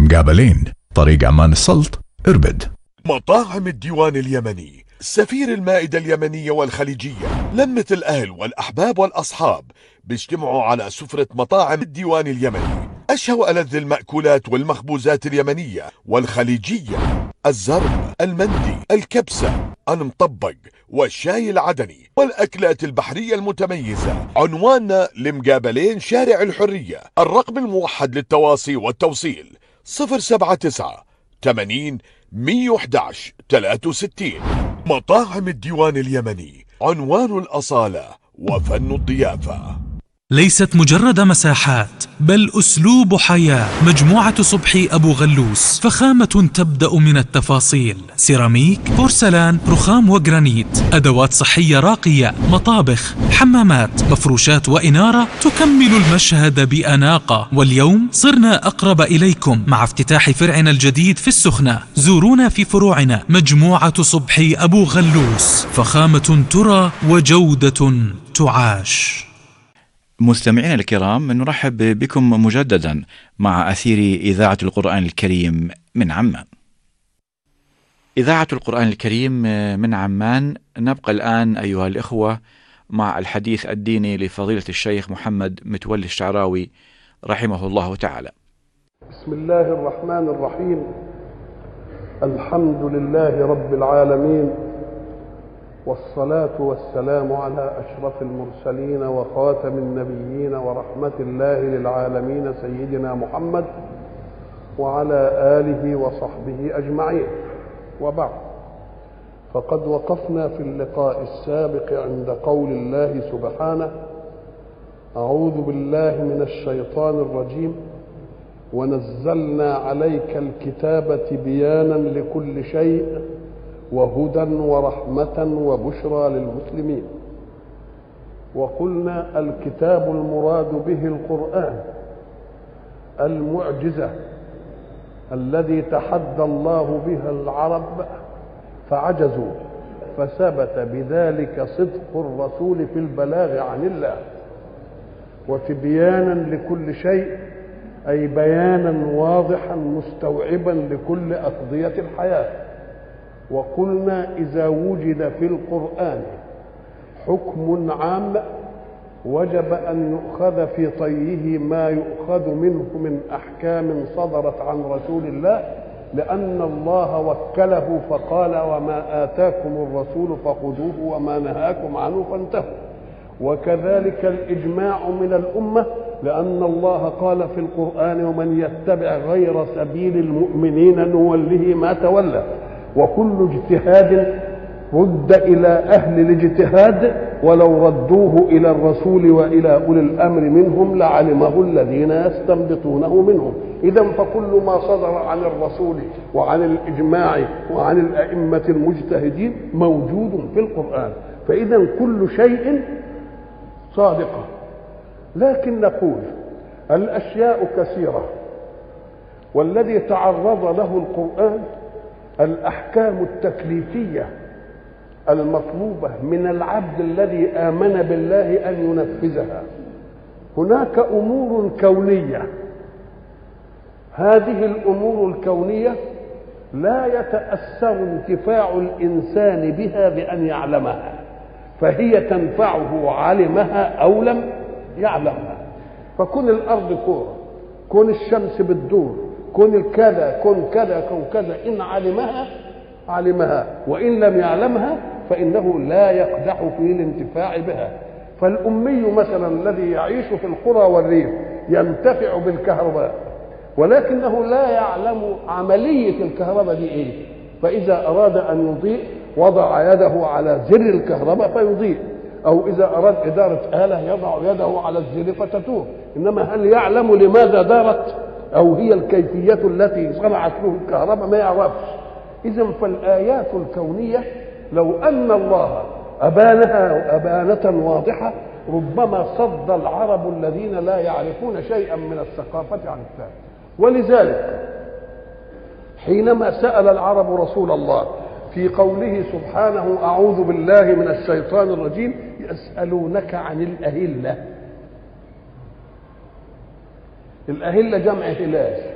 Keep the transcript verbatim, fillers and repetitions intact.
مقابلين، طريق عمان السلط، اربد. مطاعم الديوان اليمني، سفير المائدة اليمنية والخليجية، لمة الأهل والأحباب والأصحاب بيجتمعوا على سفرة مطاعم الديوان اليمني. أشهى وألذ المأكولات والمخبوزات اليمنية والخليجية، الزرب، المندي، الكبسة، المطبق والشاي العدني والأكلات البحرية المتميزة. عنواننا لمقابلين شارع الحرية. الرقم الموحد للتواصي والتوصيل صفر سبعة تسعة ثمانين مية وأحد عشر ثلاثة وستين. مطاعم الديوان اليمني، عنوان الأصالة وفن الضيافة. ليست مجرد مساحات بل أسلوب حياة. مجموعة صبحي أبو غلوس، فخامة تبدأ من التفاصيل. سيراميك، بورسلان، رخام وجرانيت، أدوات صحية راقية، مطابخ، حمامات، مفروشات وإنارة تكمل المشهد بأناقة. واليوم صرنا أقرب إليكم مع افتتاح فرعنا الجديد في السخنة. زورونا في فروعنا. مجموعة صبحي أبو غلوس، فخامة ترى وجودة تعاش. مستمعينا الكرام، نرحب بكم مجددا مع أثير إذاعة القرآن الكريم من عمان. إذاعة القرآن الكريم من عمان. نبقى الآن أيها الإخوة مع الحديث الديني لفضيلة الشيخ محمد متولي الشعراوي رحمه الله تعالى. بسم الله الرحمن الرحيم. الحمد لله رب العالمين، والصلاة والسلام على أشرف المرسلين وخاتم النبيين ورحمة الله للعالمين سيدنا محمد وعلى آله وصحبه أجمعين. وبعد، فقد وقفنا في اللقاء السابق عند قول الله سبحانه: أعوذ بالله من الشيطان الرجيم، ونزلنا عليك الكتاب تبيانا لكل شيء وهدى ورحمة وبشرى للمسلمين. وقلنا الكتاب المراد به القرآن، المعجزة الذي تحدى الله بها العرب فعجزوا، فثبت بذلك صدق الرسول في البلاغ عن الله. وتبيانا لكل شيء أي بيانا واضحا مستوعبا لكل أقضية الحياة. وقلنا إذا وجد في القرآن حكم عام وجب أن يؤخذ في طيه ما يؤخذ منه من أحكام صدرت عن رسول الله، لأن الله وكله فقال: وما آتاكم الرسول فخذوه وما نهاكم عنه فانتهوا. وكذلك الإجماع من الأمة، لأن الله قال في القرآن: ومن يتبع غير سبيل المؤمنين نوله ما تولى. وكل اجتهاد رد إلى أهل الاجتهاد، ولو ردوه إلى الرسول وإلى أولي الأمر منهم لعلمه الذين يستنبطونه منهم. إذن فكل ما صدر عن الرسول وعن الإجماع وعن الأئمة المجتهدين موجود في القرآن، فإذن كل شيء صادقة. لكن نقول الأشياء كثيرة، والذي تعرض له القرآن الأحكام التكليفية المطلوبة من العبد الذي آمن بالله أن ينفذها. هناك أمور كونية، هذه الأمور الكونية لا يتأثر انتفاع الإنسان بها بأن يعلمها، فهي تنفعه علمها أو لم يعلمها. فكون الأرض كورة، كون الشمس بتدور، كون الكذا، كون كذا، كون كذا، إن علمها علمها، وإن لم يعلمها فإنه لا يقدح في الانتفاع بها. فالأمي مثلا الذي يعيش في القرى والريف ينتفع بالكهرباء، ولكنه لا يعلم عملية الكهرباء دي إيه، فإذا أراد أن يضيء وضع يده على زر الكهرباء فيضيء، أو إذا أراد إدارة آلة يضع يده على الزر فتدور. إنما هل يعلم لماذا دارت أو هي الكيفية التي صنعت له الكهرباء؟ ما يعرفش. إذن فالآيات الكونية لو أن الله أبانها أبانة واضحة ربما صد العرب الذين لا يعرفون شيئا من الثقافة عن الثاني. ولذلك حينما سأل العرب رسول الله في قوله سبحانه: أعوذ بالله من الشيطان الرجيم، يسألونك عن الأهلة. الأهلة جمع هلال،